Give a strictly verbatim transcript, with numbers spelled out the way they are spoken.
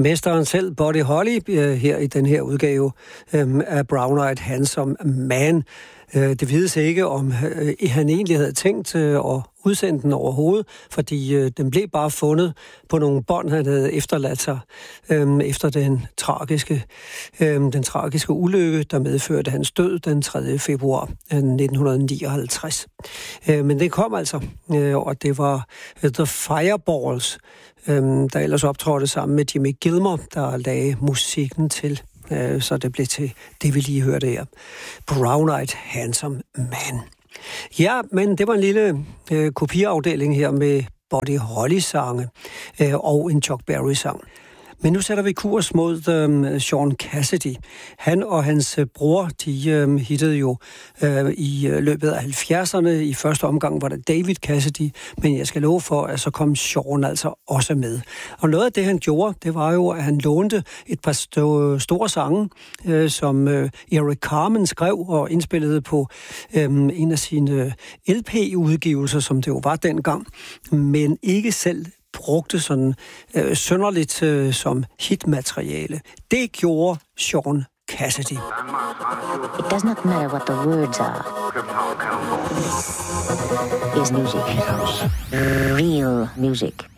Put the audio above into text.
Mesteren selv, Buddy Holly, her i den her udgave af Brown Eyed Handsome Man. Det vides ikke, om han egentlig havde tænkt at udsende den overhovedet, fordi den blev bare fundet på nogle bånd, han havde efterladt sig efter den tragiske, den tragiske ulykke, der medførte hans død den tredje februar nitten nioghalvtreds. Men det kom altså, og det var The Fireballs, der ellers optrådte sammen med Jimmy Gilmore, der lagde musikken til. Så det blev til det, vi lige hørte her. Brown Eyed Handsome Man. Ja, men det var en lille øh, kopiafdeling her med Buddy Holly-sange øh, og en Chuck Berry-sang. Men nu sætter vi kurs mod øh, Sean Cassidy. Han og hans øh, bror, de øh, hittede jo øh, i løbet af halvfjerdserne. I første omgang var det David Cassidy, men jeg skal love for, at så kom Sean altså også med. Og noget af det, han gjorde, det var jo, at han lånte et par st- store sange, øh, som øh, Eric Carmen skrev og indspillede på øh, en af sine L P-udgivelser, som det jo var dengang, men ikke selv brugte sådan øh, synderligt øh, som hitmateriale. Det gjorde Sean Cassidy. It does not matter what the words are. Is music. Real music.